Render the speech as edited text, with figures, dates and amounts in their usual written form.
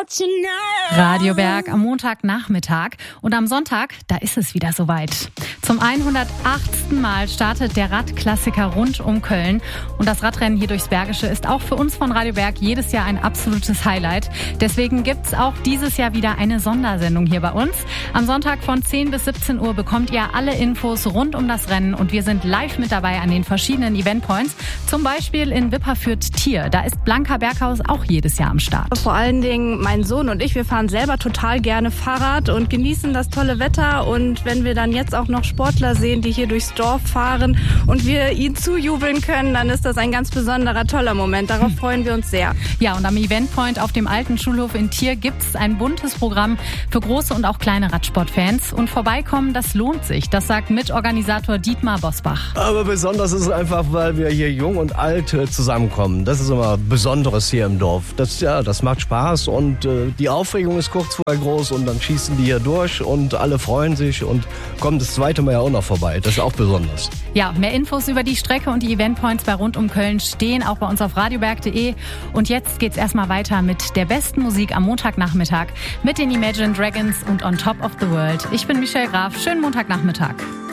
Radio Berg am Montagnachmittag und am Sonntag, da ist es wieder soweit. Zum 108. Mal startet der Radklassiker rund um Köln und das Radrennen hier durchs Bergische ist auch für uns von Radio Berg jedes Jahr ein absolutes Highlight. Deswegen gibt's auch dieses Jahr wieder eine Sondersendung hier bei uns. Am Sonntag von 10 bis 17 Uhr bekommt ihr alle Infos rund um das Rennen und wir sind live mit dabei an den verschiedenen Eventpoints. Zum Beispiel in Wipperfürth-Thier. Da ist Blanca Berghaus auch jedes Jahr am Start. Vor allen Dingen mein Sohn und ich, wir fahren selber total gerne Fahrrad und genießen das tolle Wetter. Und wenn wir dann jetzt auch noch Sportler sehen, die hier durchs Dorf fahren und wir ihnen zujubeln können, dann ist das ein ganz besonderer, toller Moment. Darauf freuen wir uns sehr. Ja, und am Eventpoint auf dem alten Schulhof in Thier gibt's ein buntes Programm für große und auch kleine Radsportfans. Und vorbeikommen, das lohnt sich. Das sagt Mitorganisator Dietmar Bosbach. Aber besonders ist es einfach, weil wir hier jung und alt zusammenkommen. Das ist immer Besonderes hier im Dorf. Das macht Spaß und die Aufregung ist kurz vorher groß und dann schießen die hier durch und alle freuen sich und kommen das zweite Mal ja auch noch vorbei. Das ist auch besonders. Ja, mehr Infos über die Strecke und die Eventpoints bei Rund um Köln stehen auch bei uns auf radioberg.de. Und jetzt geht's erstmal weiter mit der besten Musik am Montagnachmittag mit den Imagine Dragons und On Top of the World. Ich bin Michelle Graf. Schönen Montagnachmittag.